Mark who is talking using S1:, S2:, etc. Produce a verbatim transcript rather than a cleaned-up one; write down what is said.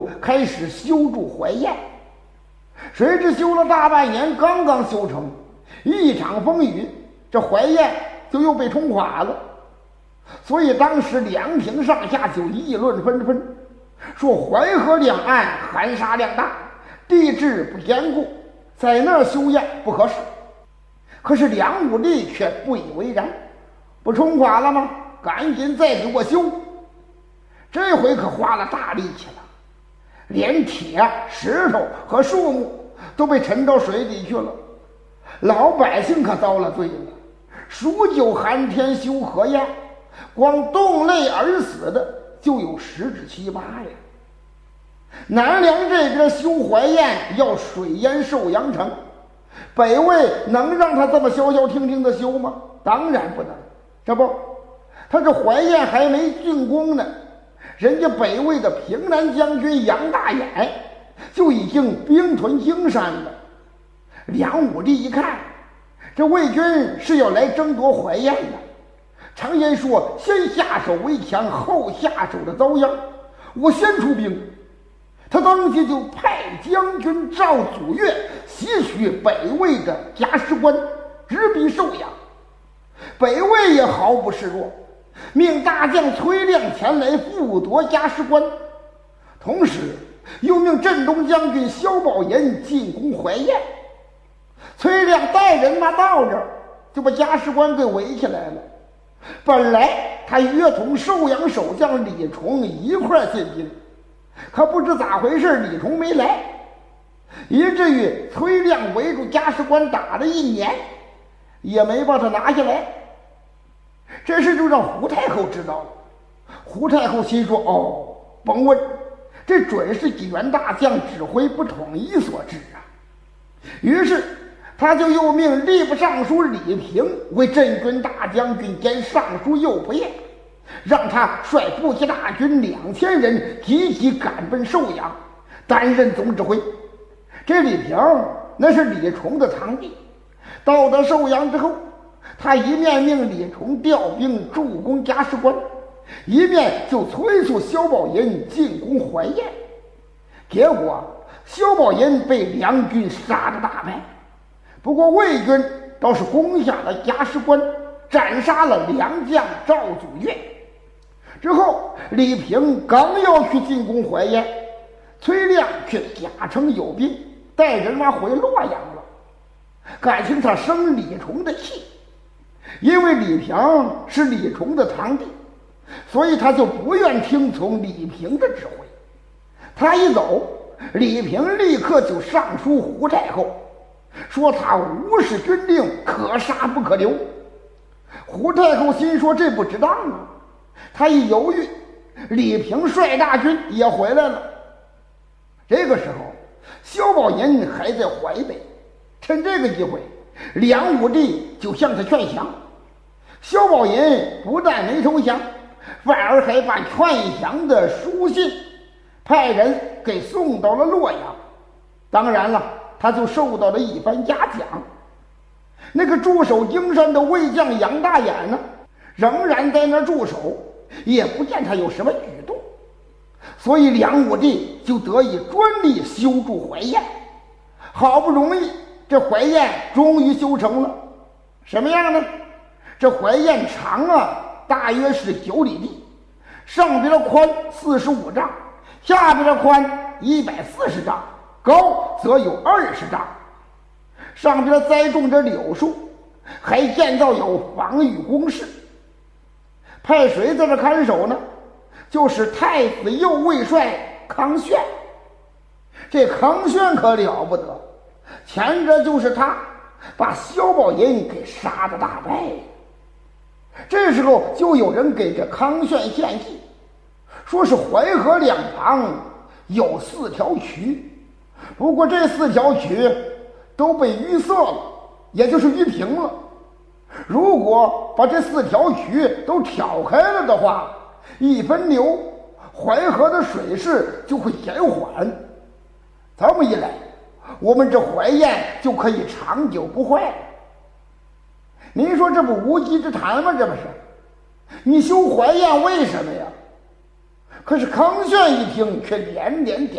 S1: 开始修筑淮堰。谁知修了大半年，刚刚修成，一场风雨，这淮堰就又被冲垮了。所以当时两庭上下就议论纷纷，说淮河两岸含沙量大，地质不坚固，在那儿修堰不合适。可是梁武帝却不以为然，不冲垮了吗？赶紧再给我修。这回可花了大力气了，连铁、石头和树木都被沉到水里去了，老百姓可遭了罪了。数九寒天修河堰，光冻泪而死的就有十之七八呀。南梁这边修淮堰要水淹寿阳城，北魏能让他这么消消停停的修吗？当然不能。这不，他这淮堰还没竣工呢，人家北魏的平南将军杨大眼就已经兵屯京山了。梁武帝一看，这魏军是要来争夺淮堰的。常言说，先下手为强，后下手的遭殃。我先出兵。他当即就派将军赵祖岳袭取北魏的夹尸关，直逼寿阳。北魏也毫不示弱，命大将崔亮前来复夺夹尸关，同时又命镇东将军萧宝岩进攻淮堰。崔亮带人马到这儿，就把夹尸关给围起来了。本来他约同寿阳守将李崇一块进兵，可不知咋回事，李崇没来，以至于崔亮围住夹尸关打了一年，也没把他拿下来。这事就让胡太后知道了。胡太后心说：哦，甭问，这准是几员大将指挥不统一所致啊。于是他就又命吏部尚书李平为镇军大将军兼尚书右仆射，让他率步骑大军两千人急急赶奔寿阳，担任总指挥。这李平那是李崇的堂弟，到了寿阳之后，他一面命李崇调兵助攻夹尸关，一面就催促萧宝岩进攻淮堰。结果萧宝岩被梁军杀得大败，不过魏军倒是攻下了夹尸关，斩杀了梁将赵祖岳。之后李平刚要去进攻淮堰，崔亮却假称有病，带人马回洛阳了。感情他生李崇的气，因为李平是李崇的堂弟，所以他就不愿听从李平的指挥。他一走，李平立刻就上书胡太后，说他无视军令，可杀不可留。胡太后心说这不值当啊，他一犹豫，李平率大军也回来了。这个时候萧宝岩还在淮北，趁这个机会，梁武帝就向他劝降。萧宝岩不但没投降，反而还把劝降的书信派人给送到了洛阳。当然了，他就受到了一番嘉奖。那个驻守京山的魏将杨大眼呢，仍然在那驻守，也不见他有什么举动，所以梁武帝就得以专力修筑淮堰。好不容易这淮堰终于修成了，什么样呢？这淮堰长啊大约是九里地，上边的宽四十五丈，下边的宽一百四十丈，高则有二十丈。上边栽种着柳树，还建造有防御工事。派谁在这看守呢？就是太子右卫帅康炫。这康炫可了不得，前者就是他把萧宝岩给杀的大败。这时候就有人给这康炫献计，说是淮河两旁有四条渠，不过这四条渠都被淤塞了，也就是淤平了。如果把这四条渠都挑开了的话，一分流，淮河的水势就会减缓。这么一来，我们这淮堰就可以长久不坏了。您说这不无稽之谈吗？这不是？你修淮堰为什么呀？ 可是康玄一听，却连连点